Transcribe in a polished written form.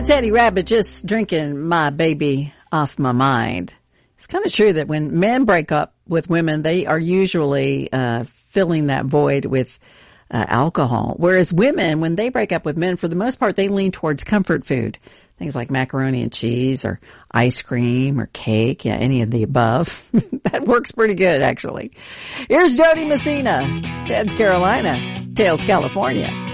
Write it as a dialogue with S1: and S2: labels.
S1: Teddy Rabbit, just drinking my baby off my mind. It's kind of true that when men break up with women, they are usually filling that void with alcohol. Whereas women, when they break up with men, for the most part, they lean towards comfort food. Things like macaroni and cheese or ice cream or cake. Yeah, any of the above. That works pretty good, actually. Here's Jody Messina, Ted's Carolina, Tales California.